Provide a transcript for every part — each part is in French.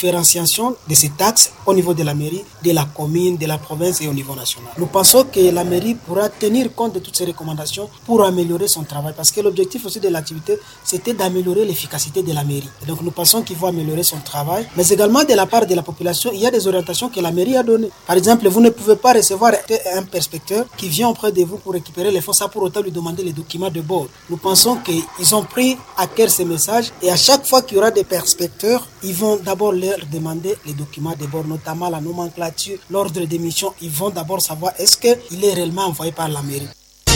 différenciation de ces taxes au niveau de la mairie, de la commune, de la province et au niveau national. Nous pensons que la mairie pourra tenir compte de toutes ces recommandations pour améliorer son travail, parce que l'objectif aussi de l'activité, c'était d'améliorer l'efficacité de la mairie. Et donc nous pensons qu'il faut améliorer son travail, mais également de la part de la population, il y a des orientations que la mairie a données. Par exemple, vous ne pouvez pas recevoir un perspecteur qui vient auprès de vous pour récupérer les fonds, ça pour autant lui demander les documents de bord. Nous pensons qu'ils ont pris à cœur ces messages et à chaque fois qu'il y aura des perspecteurs, ils vont d'abord leur demander les documents de bord, notamment la nomenclature, l'ordre d'émission. Ils vont d'abord savoir est-ce qu'il est réellement envoyé par la mairie.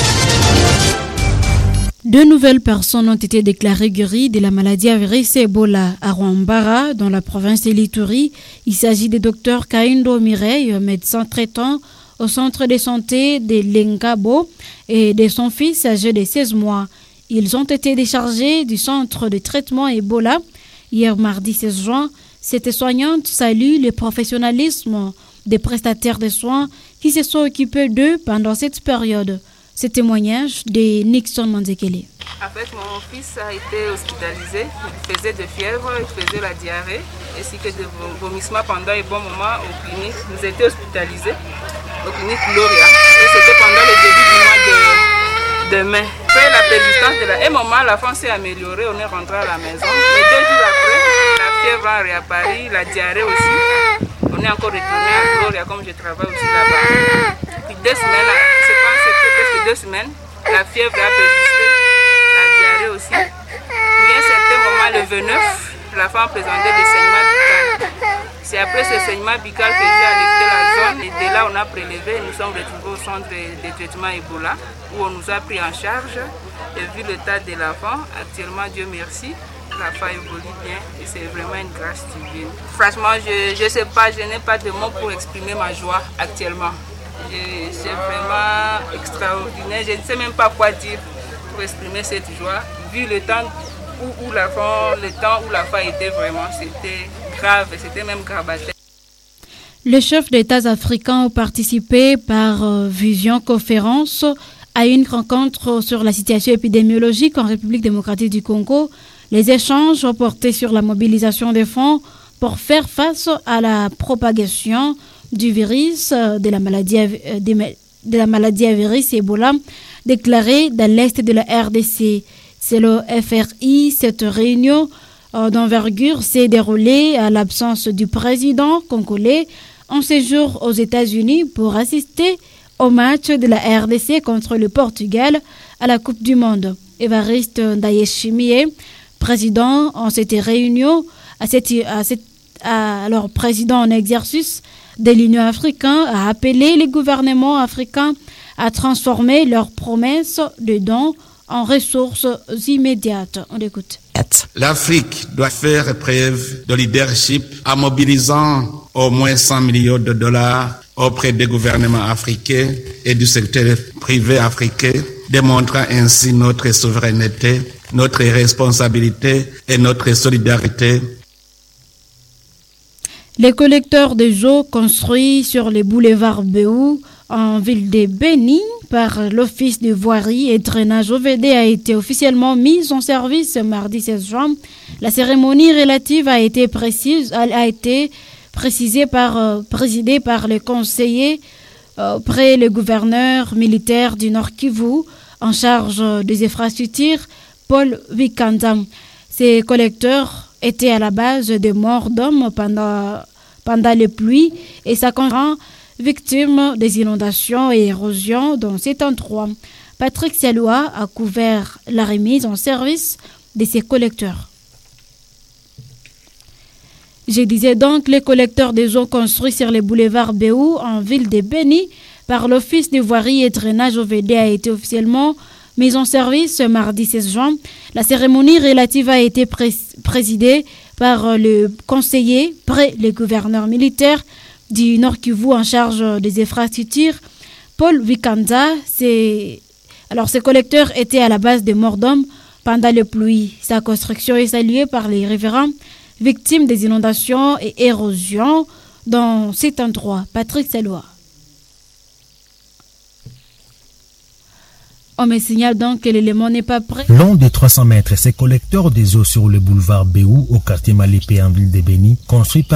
2 nouvelles personnes ont été déclarées guéries de la maladie à virus Ebola à Rwambara, dans la province de l'Ituri. Il s'agit du docteur Kaindo Mireille, médecin traitant au centre de santé de Lengabo, et de son fils âgé de 16 mois. Ils ont été déchargés du centre de traitement Ebola. Hier mardi 16 juin, cette soignante salue le professionnalisme des prestataires de soins qui se sont occupés d'eux pendant cette période. Ce témoignage de Nixon Manzekele. En fait, mon fils a été hospitalisé. Il faisait de fièvre, il faisait la diarrhée, ainsi que des vomissements pendant un bon moment aux cliniques. Nous étions hospitalisés aux cliniques Gloria. Et c'était pendant le début du mois de mai. Après la persistance de un moment, la France s'est améliorée, on est rentré à la maison. Mais 2 jours après, la fièvre a réapparu, la diarrhée aussi. On est encore retourné à Gloria, comme je travaille aussi là-bas. Puis 2 semaines, c'était presque 2 semaines, la fièvre a persisté, la diarrhée aussi. Puis à un certain moment, le 29, la femme présentait des saignements buccales. C'est après ce saignement buccal que j'ai alerté la zone et de là on a prélevé. Nous sommes retrouvés au centre de traitement Ebola où on nous a pris en charge. Et vu l'état de l'enfant, actuellement, Dieu merci, la femme évolue bien et c'est vraiment une grâce divine. Franchement, je ne sais pas, je n'ai pas de mots pour exprimer ma joie actuellement. C'est vraiment extraordinaire, je ne sais même pas quoi dire pour exprimer cette joie. Vu le temps où la femme était vraiment, c'était grave, c'était même gravateur. Les chefs d'États africains ont participé par visioconférence à une rencontre sur la situation épidémiologique en République démocratique du Congo. Les échanges ont porté sur la mobilisation des fonds pour faire face à la propagation du virus de la maladie à virus Ebola déclarée dans l'est de la RDC. C'est le FRI. Cette réunion d'envergure s'est déroulée à l'absence du président congolais en séjour aux États-Unis pour assister au match de la RDC contre le Portugal à la Coupe du Monde. Évariste Ndayishimiye, président en cette réunion, alors président en exercice de l'Union africaine, a appelé les gouvernements africains à transformer leurs promesses de dons en ressources immédiates. On écoute. L'Afrique doit faire preuve de leadership en mobilisant au moins 100 millions de dollars auprès des gouvernements africains et du secteur privé africain, démontrant ainsi notre souveraineté, notre responsabilité et notre solidarité. Les collecteurs des eaux construits sur les boulevards Béou en ville de Béni par l'Office de voirie et drainage OVD a été officiellement mise en service mardi 16 juin. La cérémonie relative a été présidée par le conseiller près le gouverneur militaire du Nord Kivu en charge des infrastructures, Paul Vikanda. Ces collecteurs étaient à la base des morts d'hommes pendant les pluies et ça rend victimes des inondations et érosions dans cet endroit. Patrick Saloua a couvert la remise en service de ces collecteurs. Je disais donc, les collecteurs des eaux construits sur les boulevards Béou en ville de Béni par l'Office de voirie et drainage OVD a été officiellement mise en service ce mardi 16 juin. La cérémonie relative a été présidée par le conseiller près le gouverneur militaire du Nord Kivu en charge des infrastructures, Paul Vikanda. Ces collecteurs étaient à la base des morts d'hommes pendant les pluies. Sa construction est saluée par les révérends victimes des inondations et érosions dans cet endroit. Patrick Saloua. On me signale donc que l'élément n'est pas prêt. Long de 300 mètres, ces collecteurs des eaux sur le boulevard Béou au quartier Malépé en ville de Béni, construits par